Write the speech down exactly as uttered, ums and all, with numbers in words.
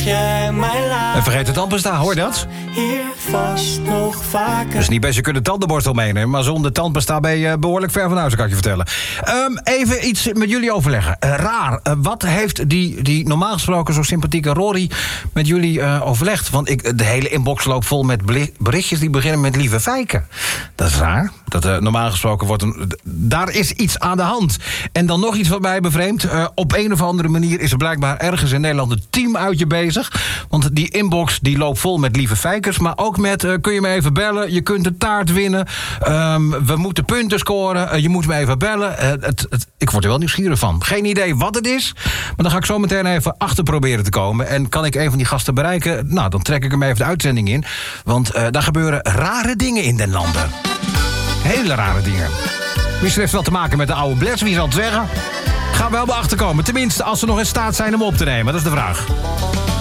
je mij laat. En vergeet het tandpasta, hoor je dat? Hier vast nog vaker. Dus niet best, je kunt de tandenborstel meenemen, maar zonder tandpasta ben je behoorlijk ver van huis, kan ik je vertellen. Um, even iets met jullie overleggen. Uh, raar, uh, wat heeft die, die normaal gesproken zo sympathieke Rory met jullie uh, overlegd? Want ik, de hele inbox loopt vol met berichtjes die beginnen met lieve Fijke. Dat is raar. Dat, uh, normaal gesproken wordt een, daar is iets aan de hand. En dan nog iets wat mij bevreemdt. Uh, op een of andere manier is er blijkbaar ergens in Nederland een team uit je bezig. Want die inbox die loopt vol met lieve Fijkers, maar ook met uh, kun je me even bellen, je kunt de taart winnen, um, we moeten punten scoren, uh, je moet me even bellen. Uh, het, het, ik word er wel nieuwsgierig van. Geen idee wat het is, maar dan ga ik zo meteen even achter proberen te komen. En kan ik een van die gasten bereiken, nou, dan trek ik hem even de uitzending in. Want uh, daar gebeuren rare dingen in den landen. Hele rare dingen. Misschien heeft het wel te maken met de oude bless, wie zal het zeggen? Gaan we wel bij achterkomen. Tenminste, als ze nog in staat zijn om op te nemen. Dat is de vraag.